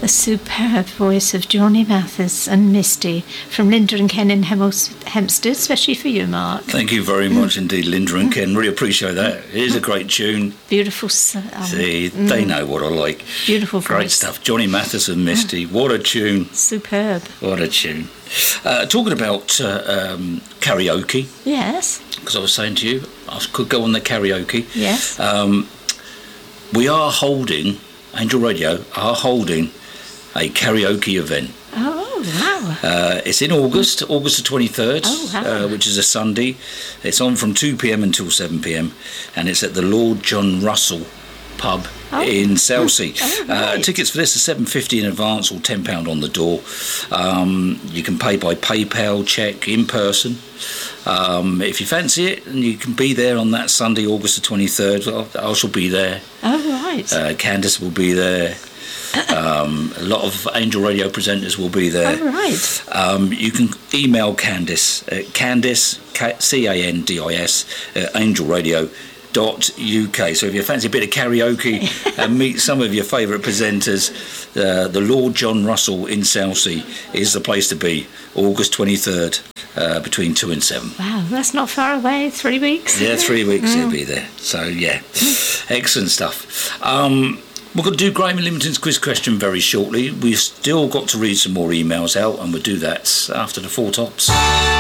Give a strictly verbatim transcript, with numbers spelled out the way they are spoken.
the superb voice of Johnny Mathis and Misty from Linda and Ken in Hemos- Hempstead, especially for you, Mark. Thank you very much indeed, Linda and Ken. Really appreciate that. It is a great tune. Beautiful. Um, See, they know what I like. Beautiful voice. Great stuff. Johnny Mathis and Misty. What a tune. Superb. What a tune. Uh, talking about uh, um, karaoke. Yes. Because I was saying to you, I could go on the karaoke. Yes. Um, we are holding, Angel Radio are holding a karaoke event. Oh, wow. Uh, it's in August, August the twenty-third, oh, wow. uh, which is a Sunday. It's on from two p.m. until seven p.m. and it's at the Lord John Russell pub oh. in Selsey. Oh, right. uh, tickets for this are seven pounds fifty in advance or ten pounds on the door. Um, you can pay by PayPal, cheque, in person. Um, if you fancy it, and you can be there on that Sunday, August the twenty-third, well, I shall be there. Oh, right. Uh, Candice will be there. Um, a lot of Angel Radio presenters will be there. Oh, right. Um, you can email Candice at Candice, C A N D I S, at angel radio dot U K. So if you fancy a bit of karaoke and meet some of your favourite presenters, uh, the Lord John Russell in Selsey is the place to be, August twenty-third, uh, between two and seven. Wow, that's not far away. Three weeks. Yeah, three weeks mm. he'll be there. So, yeah, excellent stuff. Um, we're going to do Graham and Lymington's quiz question very shortly. We've still got to read some more emails out, and we'll do that after the Four Tops.